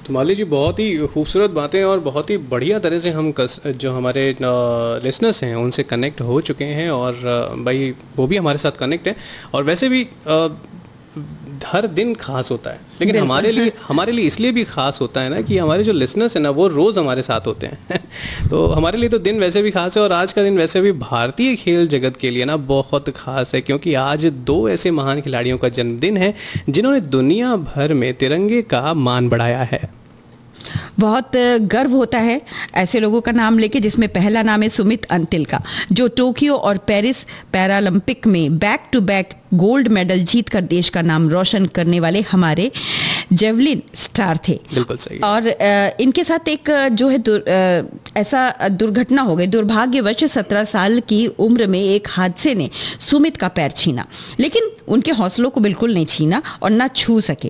तो माली जी, बहुत ही खूबसूरत बातें और बहुत ही बढ़िया तरह से हम जो हमारे लिसनर्स हैं उनसे कनेक्ट हो चुके हैं, और भाई वो भी हमारे साथ कनेक्ट है। और वैसे भी हर दिन खास होता है, लेकिन हमारे लिए इसलिए भी खास होता है ना कि हमारे जो लिसनर्स हैं ना वो रोज़ हमारे साथ होते हैं तो हमारे लिए तो दिन वैसे भी खास है, और आज का दिन वैसे भी भारतीय खेल जगत के लिए ना बहुत खास है, क्योंकि आज 2 ऐसे महान खिलाड़ियों का जन्मदिन है जिन्होंने दुनिया भर में तिरंगे का मान बढ़ाया है। बहुत गर्व होता है ऐसे लोगों का नाम लेके, जिसमें पहला नाम है सुमित अंतिल का, जो टोक्यो और पेरिस पैरालंपिक में back to back gold medal जीतकर देश का नाम रोशन करने वाले हमारे जेवलिन स्टार थे। बिल्कुल सही। और इनके साथ एक जो है ऐसा दुर्घटना हो गई, दुर्भाग्यवश 17 साल की उम्र में एक हादसे ने सुमित का पैर छीना, लेकिन उनके हौसलों को बिल्कुल नहीं छीना और ना छू सके।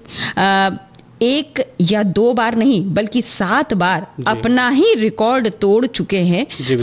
1 या 2 बार नहीं बल्कि 7 बार अपना ही रिकॉर्ड तोड़ चुके हैं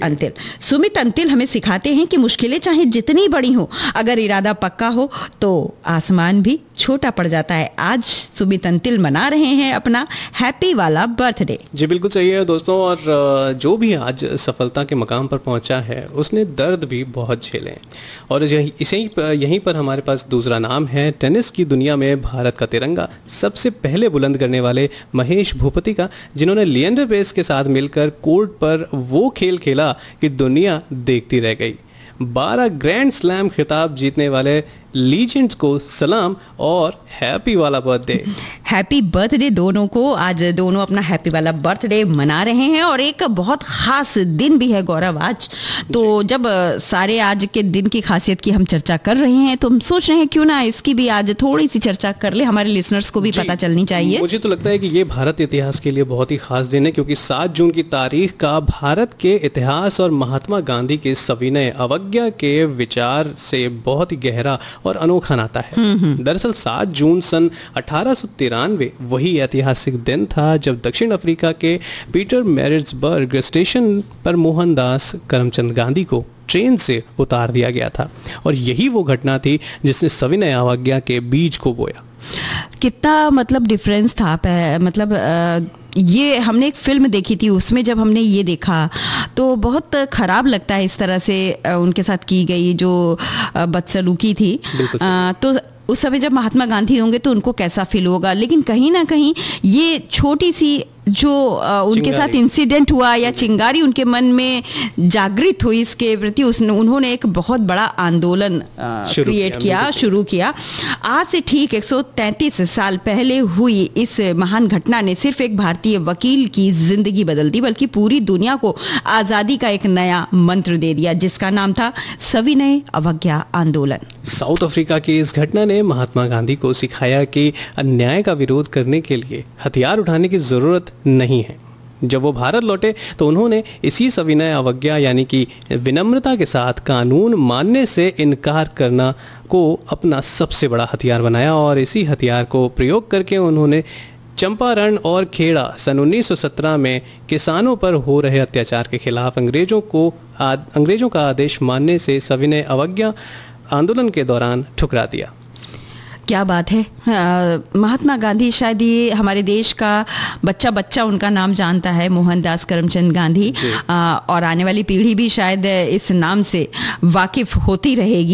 सुमित अंतिल हमें सिखाते हैं कि मुश्किलें चाहे जितनी बड़ी हो, अगर इरादा पक्का हो तो आसमान भी छोटा पड़ जाता है। आज सुमित अंतिल मना रहे हैं अपना हैप्पी वाला बर्थडे। जी बिल्कुल सही है दोस्तों, और जो भी आज सफलता के मकाम पर पहुंचा है उसने दर्द भी बहुत झेले हैं। और यहीं पर हमारे पास दूसरा नाम है टेनिस की दुनिया में भारत का तिरंगा सबसे पहले बुलंद करने वाले महेश भूपति का, जिन्होंने लिएंडर पेस के साथ मिलकर कोर्ट पर वो खेल खेला कि दुनिया देखती रह गई। 12 ग्रैंड स्लैम खिताब जीतने वाले लीजेंड्स को सलाम और हैप्पी वाला बर्थडे। हैप्पी बर्थडे दोनों को। आज दोनों अपना हैप्पी वाला बर्थडे मना रहे हैं, और एक बहुत खास दिन भी है गौरव आज। तो जब सारे आज के दिन की खासियत की हम चर्चा कर रहे हैं, तो हम सोच रहे हैं क्यों ना इसकी भी आज थोड़ी सी चर्चा कर ले, हमारे लिसनर्स को भी पता चलनी चाहिए। मुझे तो लगता है कि ये भारत इतिहास के लिए बहुत ही खास दिन है, क्योंकि 7 जून की तारीख का भारत के इतिहास और महात्मा गांधी के सविनय अवज्ञा के विचार से बहुत ही गहरा और अनोखा नाता है। दरअसल 7 जून सन 1893 वही ऐतिहासिक दिन था जब दक्षिण अफ्रीका के पीटर मैरिट्सबर्ग स्टेशन पर मोहनदास करमचंद गांधी को ट्रेन से उतार दिया गया था, और यही वो घटना थी जिसने सविनय अवज्ञा के बीज को बोया। कितना मतलब डिफरेंस था, मतलब ये हमने एक फिल्म देखी थी, उसमें जब हमने ये देखा तो बहुत खराब लगता है इस तरह से उनके साथ की गई जो बदसलूकी थी। तो उस समय जब महात्मा गांधी होंगे तो उनको कैसा फील होगा, लेकिन कहीं ना कहीं ये छोटी सी जो उनके साथ इंसिडेंट हुआ या चिंगारी उनके मन में जागृत हुई इसके प्रति, उन्होंने एक बहुत बड़ा आंदोलन शुरू किया। आज से ठीक 133 साल पहले हुई इस महान घटना ने सिर्फ एक भारतीय वकील की जिंदगी बदल दी, बल्कि पूरी दुनिया को आज़ादी का एक नया मंत्र दे दिया, जिसका नाम था सविनय अवज्ञा आंदोलन। साउथ अफ्रीका की इस घटना ने महात्मा गांधी को सिखाया कि अन्याय का विरोध करने के लिए हथियार उठाने की जरूरत नहीं है। जब वो भारत लौटे तो उन्होंने इसी सविनय अवज्ञा यानी कि विनम्रता के साथ कानून मानने से इनकार करना को अपना सबसे बड़ा हथियार बनाया, और इसी हथियार को प्रयोग करके उन्होंने चंपारण और खेड़ा सन 1917 में किसानों पर हो रहे अत्याचार के खिलाफ अंग्रेजों का आदेश मानने से सविनय अवज्ञा आंदोलन के दौरान ठुकरा दिया। क्या बात है। महात्मा गांधी शायद ये हमारे देश का बच्चा बच्चा उनका नाम जानता है, मोहनदास करमचंद गांधी, और आने वाली पीढ़ी भी शायद इस नाम से वाकिफ होती रहेगी।